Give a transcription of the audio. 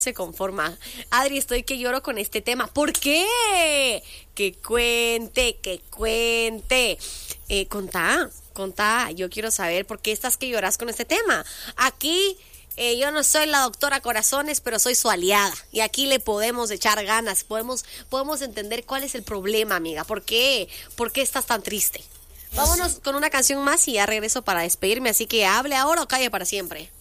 se conforma. Adri, estoy que lloro con este tema. ¿Por qué? Que cuente. Contá. Yo quiero saber por qué estás que lloras con este tema. Aquí yo no soy la doctora Corazones, pero soy su aliada. Y aquí le podemos echar ganas. Podemos entender cuál es el problema, amiga. ¿Por qué? ¿Por qué estás tan triste? Vámonos con una canción más y ya regreso para despedirme. Así que hable ahora o calle para siempre.